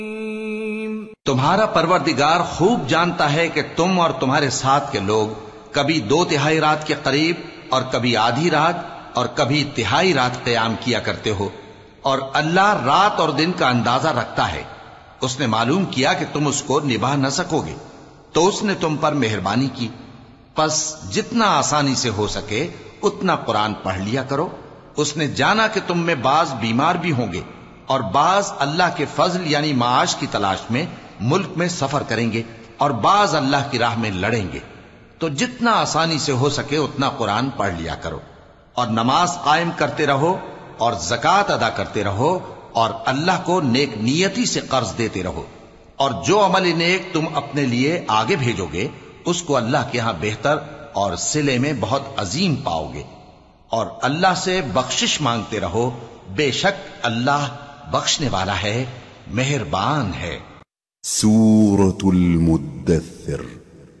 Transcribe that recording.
تمہارا پروردگار خوب جانتا ہے کہ تم اور تمہارے ساتھ کے لوگ کبھی 2/3 رات کے قریب اور کبھی آدھی رات اور کبھی تہائی رات قیام کیا کرتے ہو، اور اللہ رات اور دن کا اندازہ رکھتا ہے۔ اس نے معلوم کیا کہ تم اس کو نبھا نہ سکو گے تو اس نے تم پر مہربانی کی، پس جتنا آسانی سے ہو سکے اتنا قرآن پڑھ لیا کرو۔ اس نے جانا کہ تم میں بعض بیمار بھی ہوں گے اور بعض اللہ کے فضل یعنی معاش کی تلاش میں ملک میں سفر کریں گے اور بعض اللہ کی راہ میں لڑیں گے، تو جتنا آسانی سے ہو سکے اتنا قرآن پڑھ لیا کرو، اور نماز قائم کرتے رہو اور زکوٰۃ ادا کرتے رہو اور اللہ کو نیک نیتی سے قرض دیتے رہو، اور جو عمل نیک تم اپنے لیے آگے بھیجو گے اس کو اللہ کے ہاں بہتر اور صلے میں بہت عظیم پاؤ گے، اور اللہ سے بخشش مانگتے رہو، بے شک اللہ بخشنے والا ہے، مہربان ہے۔ سورة المدثر